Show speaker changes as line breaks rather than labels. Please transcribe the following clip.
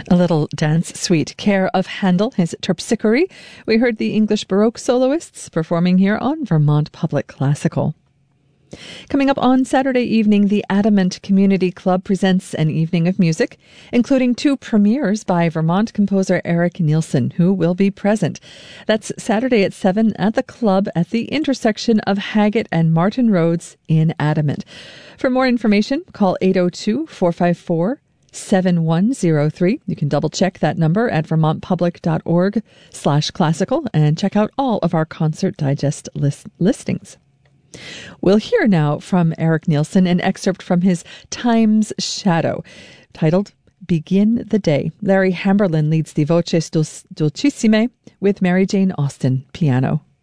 A little dance suite, care of Handel, his Terpsichore. We heard the English Baroque soloists performing here on Vermont Public Classical. Coming up on Saturday evening, the Adamant Community Club presents an evening of music, including 2 premieres by Vermont composer Eric Nielsen, who will be present. That's Saturday at 7 at the club at the intersection of Haggett and Martin Roads in Adamant. For more information, call 802-454-7103. You can double check that number at vermontpublic.org/classical and check out all of our Concert Digest listings. We'll hear now from Eric Nielsen an excerpt from his Time's Shadow, titled Begin the Day. Larry Hamberlin leads the Voces Dulcissime with Mary Jane Austen piano.